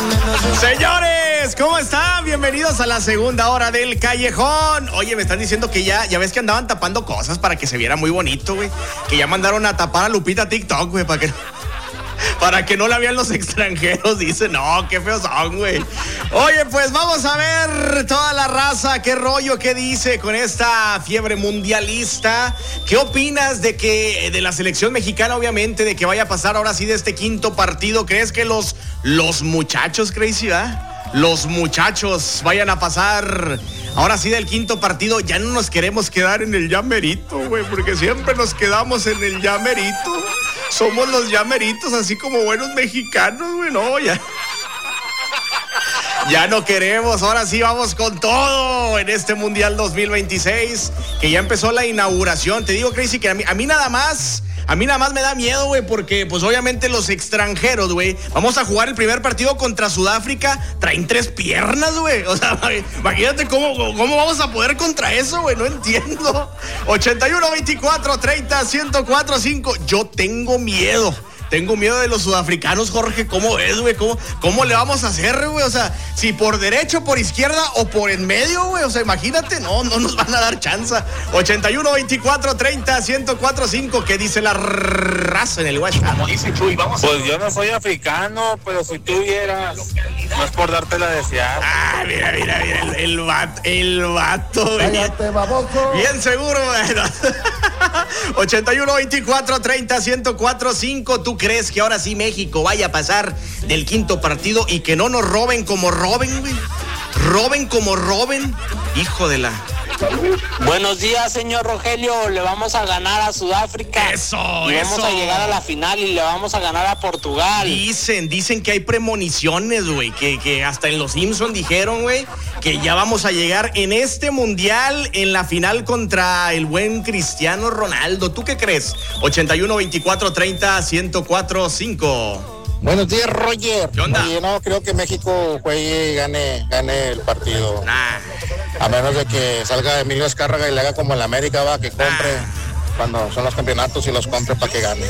Señores, ¿cómo están? Bienvenidos a la segunda hora del Callejón. Oye, me están diciendo que ya ves que andaban tapando cosas para que se viera muy bonito, güey. Que ya mandaron a tapar a Lupita TikTok, güey, para que no la vean los extranjeros. Dice, no, qué feos son, güey. Oye, pues vamos a ver toda la raza, qué rollo, qué dice con esta fiebre mundialista. ¿Qué opinas de la selección mexicana, obviamente, de que vaya a pasar ahora sí de este quinto partido? ¿Crees que los muchachos, Crazy, ¿verdad? Los muchachos vayan a pasar ahora sí del quinto partido? Ya no nos queremos quedar en el llamerito, güey, porque siempre nos quedamos en el llamerito. Somos los llameritos, así como buenos mexicanos, güey, no, ya no queremos. Ahora sí vamos con todo en este Mundial 2026, que ya empezó la inauguración. Te digo, Crazy, que a mí nada más me da miedo, güey, porque pues obviamente los extranjeros, güey, vamos a jugar el primer partido contra Sudáfrica, traen 3 piernas, güey. O sea, imagínate cómo vamos a poder contra eso, güey, no entiendo. 81 24 30 104 5. Yo tengo miedo de los sudafricanos, Jorge. ¿Cómo ves, güey? ¿Cómo le vamos a hacer, güey? O sea, si por derecho, por izquierda o por en medio, güey. O sea, imagínate, no nos van a dar chance. 81 24 30 104 5. ¿Qué dice la raza en el WhatsApp? Pues yo no soy africano, pero si tú vieras, no es por dártela a desear. Ah, mira, el vato, güey. Cállate, baboso. Bien seguro, güey. 81 24 30 104 5. ¿Tú crees que ahora sí México vaya a pasar del quinto partido y que no nos roben como roben, güey? Roben como roben. Hijo de la... Buenos días, señor Rogelio. Le vamos a ganar a Sudáfrica. Eso. Vamos a llegar a la final y le vamos a ganar a Portugal. Dicen que hay premoniciones, güey, que hasta en Los Simpson dijeron, güey, que ya vamos a llegar en este mundial en la final contra el buen Cristiano Ronaldo. ¿Tú qué crees? 81 24 30 104 5. Buenos días, Roger. ¿Qué onda? Oye, no creo que México juegue y gane el partido. Nah. A menos de que salga Emilio Azcárraga y le haga como en la América, va, que compre cuando son los campeonatos y los compre para que gane.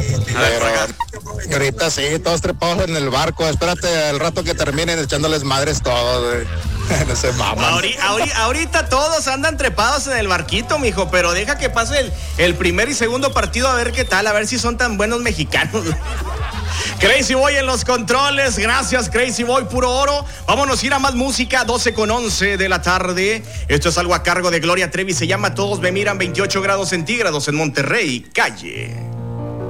Pero ahorita sí, todos trepados en el barco. Espérate al rato que terminen echándoles madres todos, güey. No se maman. Ahorita todos andan trepados en el barquito, mijo, pero deja que pase el primer y segundo partido a ver qué tal, a ver si son tan buenos mexicanos. Crazy Boy en los controles, gracias Crazy Boy, puro oro. Vámonos a ir a más música, 12:11 de la tarde. Esto es algo a cargo de Gloria Trevi, se llama Todos me miran, 28 grados centígrados en Monterrey, calle.